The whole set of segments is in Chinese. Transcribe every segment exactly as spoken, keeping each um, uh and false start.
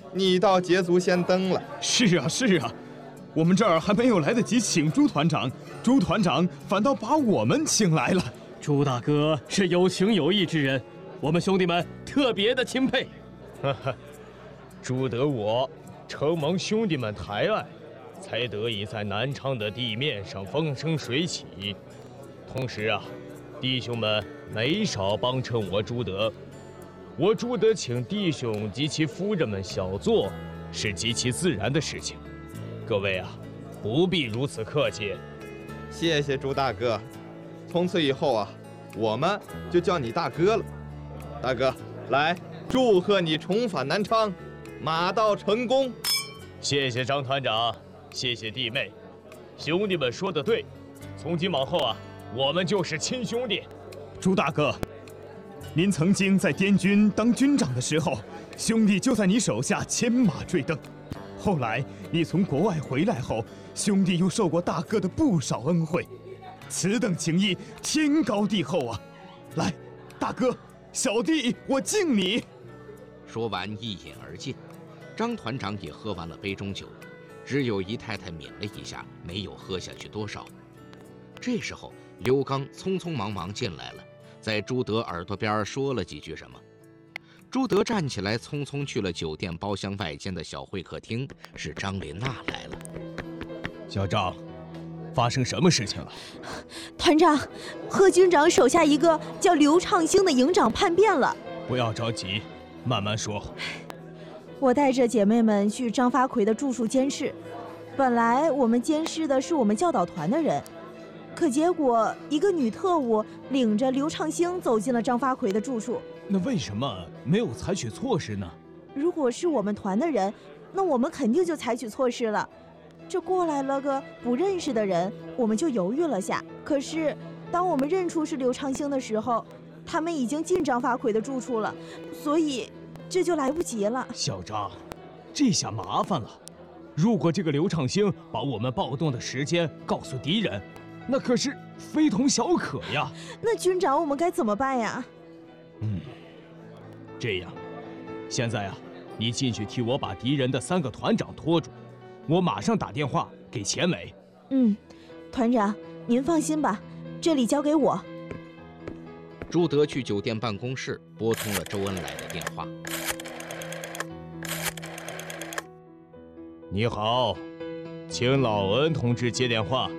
你倒捷足先登了。 是啊，是啊，我们这儿还没有来得及请朱团长，朱团长反倒把我们请来了。 朱大哥是有情有义之人，我们兄弟们特别的钦佩。 哈哈，朱得我承蒙兄弟们抬爱，才得以在南昌的地面上风生水起。同时啊，弟兄们没少帮衬我朱德。我朱德请弟兄及其夫人们小坐，是极其自然的事情。各位啊，不必如此客气。 谢谢朱大哥，从此以后啊，我们就叫你大哥了。大哥，来，祝贺你重返南昌，马到成功。 谢谢张团长，谢谢弟妹，兄弟们说得对，从今往后啊，我们就是亲兄弟。 朱大哥，您曾经在滇军当军长的时候，兄弟就在你手下牵马坠镫。后来你从国外回来后，兄弟又受过大哥的不少恩惠，此等情谊天高地厚啊！来，大哥，小弟我敬你。 说完一饮而尽，张团长也喝完了杯中酒，只有姨太太抿了一下，没有喝下去多少。这时候刘刚匆匆忙忙进来了，在朱德耳朵边说了几句什么。朱德站起来，匆匆去了酒店包厢外间的小会客厅，是张琳娜来了。 小张，发生什么事情了？ 团长，贺军长手下一个叫刘畅兴的营长叛变了。 不要着急，慢慢说。 我带着姐妹们去张发奎的住处监视，本来我们监视的是我们教导团的人，可结果一个女特务领着刘畅兴走进了张发奎的住处。 那为什么没有采取措施呢？ 如果是我们团的人，那我们肯定就采取措施了。这过来了个不认识的人，我们就犹豫了下。可是当我们认出是刘畅兴的时候，他们已经进张发奎的住处了，所以这就来不及了。 小张，这下麻烦了。如果这个刘畅兴把我们暴动的时间告诉敌人，那可是非同小可呀。 那军长，我们该怎么办呀？ 嗯，这样，现在啊，你进去替我把敌人的三个团长拖住，我马上打电话给钱伟。 嗯，团长，您放心吧，这里交给我。 朱德去酒店办公室拨通了周恩来的电话。 你好，请老恩同志接电话。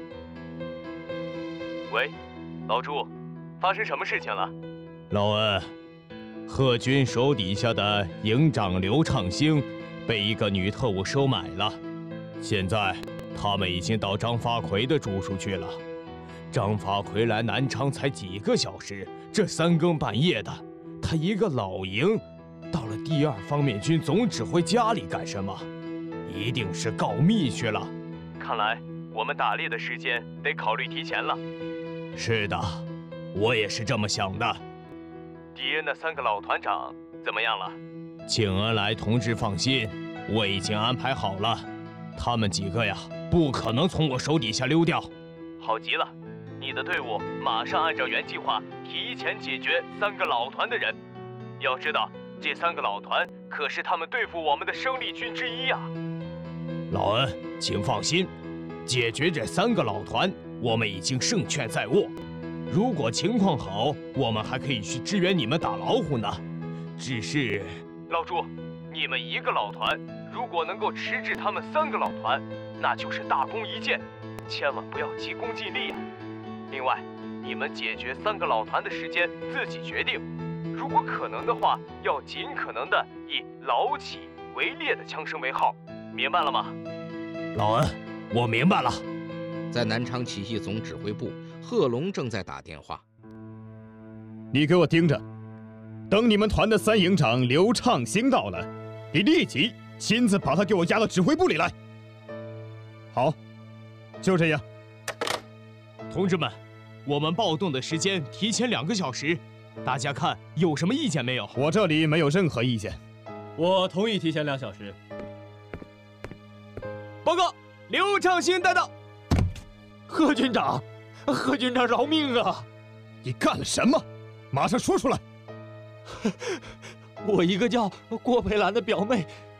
喂，老朱，发生什么事情了？ 老恩，贺军手底下的营长刘畅兴被一个女特务收买了，现在他们已经到张发奎的住处去了。张发奎来南昌才几个小时，这三更半夜的，他一个老营到了第二方面军总指挥家里干什么？一定是告密去了。 看来我们打猎的时间得考虑提前了。 是的，我也是这么想的。 敌人的三个老团长怎么样了？ 请恩来同志放心，我已经安排好了，他们几个呀，不可能从我手底下溜掉。 好极了，你的队伍马上按照原计划提前解决三个老团的人。要知道，这三个老团可是他们对付我们的生力军之一呀。 老恩，请放心，解决这三个老团，我们已经胜券在握。如果情况好，我们还可以去支援你们打老虎呢。只是， 老朱，你们一个老团，如果能够迟滞他们三个老团，那就是大功一件，千万不要急功近利呀。另外，你们解决三个老团的时间自己决定，如果可能的话，要尽可能的以老起为烈的枪声为号，明白了吗？ 老恩，我明白了。 在南昌起义总指挥部，贺龙正在打电话。 你给我盯着，等你们团的三营长刘畅兴到了，你立即亲自把他给我押到指挥部里来。好，就这样。 同志们，我们暴动的时间提前两个小时，大家看有什么意见没有？ 我这里没有任何意见。 我同意提前两小时。 报告，刘畅兴带到。 贺军长，贺军长饶命啊！ 你干了什么？马上说出来！ 我一个叫郭培兰的表妹